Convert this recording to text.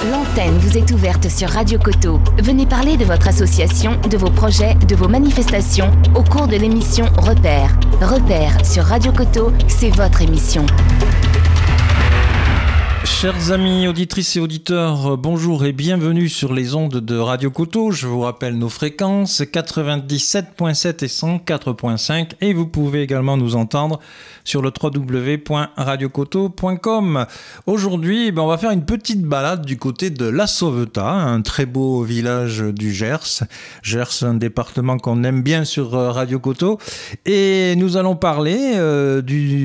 L'antenne vous est ouverte sur Radio Coteau. Venez parler de votre association, de vos projets, de vos manifestations au cours de l'émission Repères. Repères sur Radio Coteau, c'est votre émission. Chers amis auditrices et auditeurs, bonjour et bienvenue sur les ondes de Radio Coteau. Je vous rappelle nos fréquences 97.7 et 104.5 et vous pouvez également nous entendre sur le www.radiocoteau.com. Aujourd'hui, on va faire une petite balade du côté de La Sauvetat, un très beau village du Gers. Gers, un département qu'on aime bien sur Radio Coteau. Et nous allons parler du